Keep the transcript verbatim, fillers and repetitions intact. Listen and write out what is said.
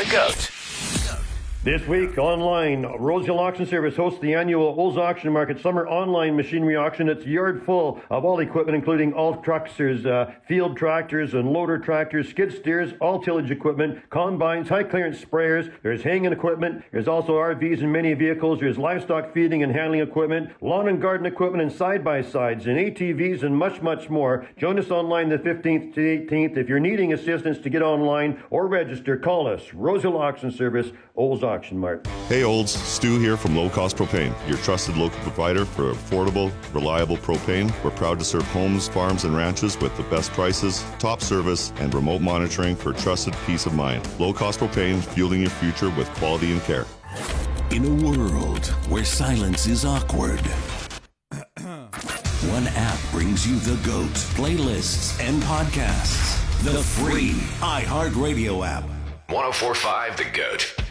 GOAT. This week, online, Rosehill Auction Service hosts the annual Olds Auction Market Summer Online Machinery Auction. It's a yard full of all equipment, including all trucks. There's uh, field tractors and loader tractors, skid steers, all tillage equipment, combines, high-clearance sprayers. There's hanging equipment. There's also R Vs and many vehicles. There's livestock feeding and handling equipment, lawn and garden equipment, and side-by-sides, and A T Vs, and much, much more. Join us online the fifteenth to the eighteenth. If you're needing assistance to get online or register, call us. Rosehill Auction Service, Olds Auction Mart. Hey Olds, Stu here from Low Cost Propane, your trusted local provider for affordable, reliable propane. We're proud to serve homes, farms, and ranches with the best prices, top service, and remote monitoring for trusted peace of mind. Low Cost Propane, fueling your future with quality and care. In a world where silence is awkward, one app brings you the GOAT, playlists, and podcasts. The free iHeartRadio app. one oh four point five The GOAT.